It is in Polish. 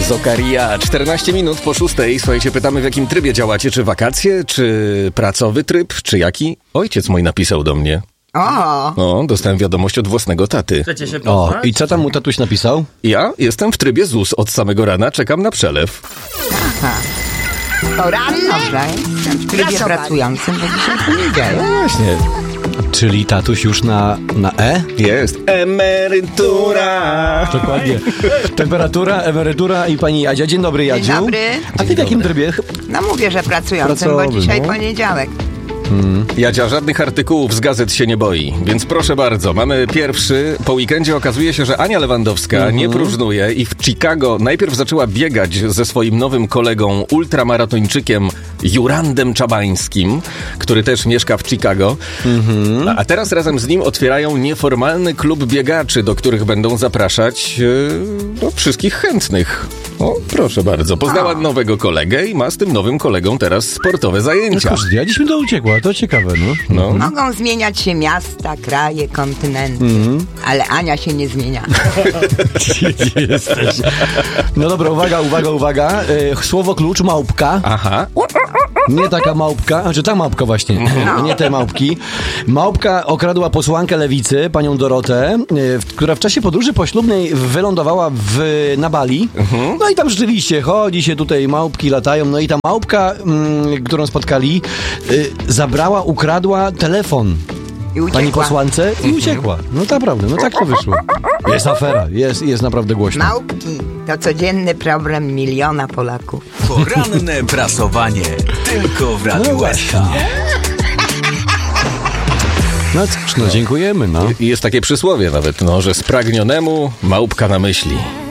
Zokaria, 14 minut po 6. Słuchajcie, pytamy, w jakim trybie działacie? Czy wakacje, czy pracowy tryb, czy jaki? Ojciec mój napisał do mnie. O, dostałem wiadomość od własnego taty. Chcecie się poznać? I co tam mu tatuś napisał? Ja jestem w trybie ZUS od samego rana, czekam na przelew. Poranny? Dobrze, jestem w trybie pracującym, bo dzisiaj poniedziałek. No właśnie. Czyli tatuś już na E? Jest emerytura. Dokładnie. Temperatura, emerytura i pani Jadzia. Dzień dobry, Jadziu. Dzień dobry. A ty w jakim trybie? No mówię, że pracującym, Pracowy, bo dzisiaj no. poniedziałek. Jadzia żadnych artykułów z gazet się nie boi, więc proszę bardzo, mamy pierwszy. Po weekendzie okazuje się, że Ania Lewandowska nie próżnuje i w Chicago najpierw zaczęła biegać ze swoim nowym kolegą, ultramaratończykiem Jurandem Czabańskim, który też mieszka w Chicago. A teraz razem z nim otwierają nieformalny klub biegaczy, do których będą zapraszać wszystkich chętnych. O, proszę bardzo, poznała nowego kolegę i ma z tym nowym kolegą teraz sportowe zajęcia. Ja dziś mi to uciekła, to ciekawe, no. Mogą zmieniać się miasta, kraje, kontynenty, ale Ania się nie zmienia. Jesteś. No dobra, uwaga. Słowo klucz, małpka. Aha. Nie taka małpka, znaczy ta małpka właśnie, nie te małpki. Małpka okradła posłankę Lewicy, panią Dorotę, która w czasie podróży poślubnej wylądowała na Bali. No i tam rzeczywiście chodzi się tutaj, małpki latają, no i ta małpka, którą spotkali, ukradła telefon I uciekła. pani posłance i uciekła. No naprawdę, no tak to wyszło. Jest afera, jest naprawdę głośno. Małpki to codzienny problem miliona Polaków. Poranne prasowanie tylko w Radiu SK. No cóż, dziękujemy, I jest takie przysłowie nawet, że spragnionemu małpka na myśli.